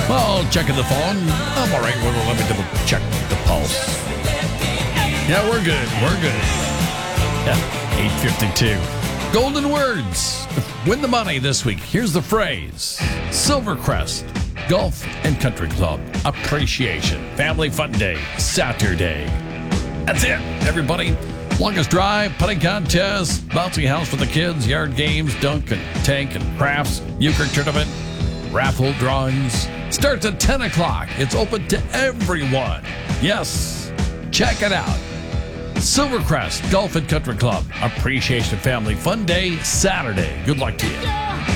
Well, checking the phone. I'm all right. Well, let me double check the pulse. Yeah, we're good. We're good. Yeah, 8:52. Golden words. Win the money this week. Here's the phrase. Silvercrest Golf and Country Club Appreciation Family Fun Day, Saturday. That's it, everybody. Longest drive, putting contest, bouncy house for the kids, yard games, dunk and tank and crafts, euchre tournament, raffle drawings. Starts at 10 o'clock. It's open to everyone. Yes, check it out. Silvercrest Golf and Country Club Appreciation Family Fun Day, Saturday. Good luck to you.